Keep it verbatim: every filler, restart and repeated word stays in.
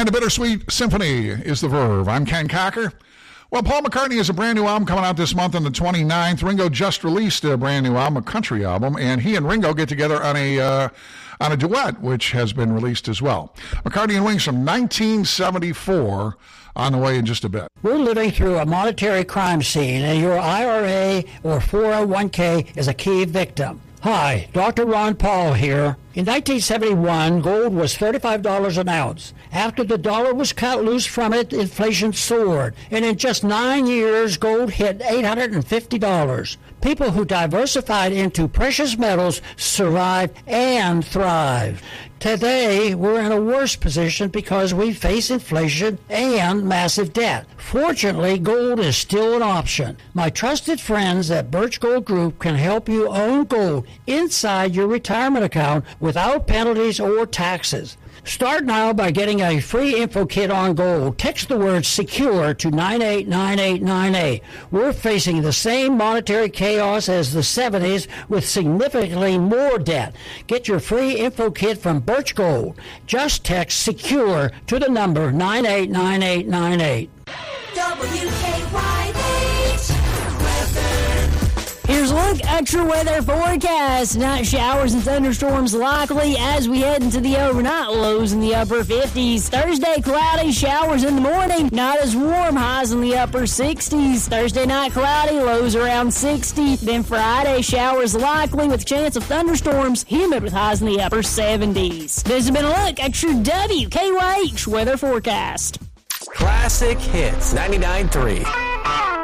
And a bittersweet symphony is the verb. I'm Ken Cocker. Well, Paul McCartney has a brand new album coming out this month on the twenty-ninth. Ringo just released a brand new album, a country album, and he and Ringo get together on a uh, on a duet, which has been released as well. McCartney and Wings from nineteen seventy-four on the way in just a bit. We're living through a monetary crime scene, and your I R A or four oh one k is a key victim. Hi, Doctor Ron Paul here. In nineteen seventy-one, gold was thirty-five dollars an ounce. After the dollar was cut loose from it, inflation soared. And in just nine years, gold hit eight hundred fifty dollars. People who diversified into precious metals survived and thrived. Today, we're in a worse position because we face inflation and massive debt. Fortunately, gold is still an option. My trusted friends at Birch Gold Group can help you own gold inside your retirement account without penalties or taxes. Start now by getting a free info kit on gold. Text the word SECURE to nine eight nine eight nine eight. We're facing the same monetary chaos as the seventies with significantly more debt. Get your free info kit from Birch Gold. Just text SECURE to the number nine eight nine eight nine eight. W K Y H weather. Here's a look, extra weather forecast. Night showers and thunderstorms likely as we head into the overnight, lows in the upper fifties. Thursday, cloudy, showers in the morning, not as warm, highs in the upper sixties. Thursday night, cloudy, lows around sixty. Then Friday, showers likely with chance of thunderstorms, humid with highs in the upper seventies. This has been a look, extra W K Y H weather forecast. Classic Hits ninety-nine point three.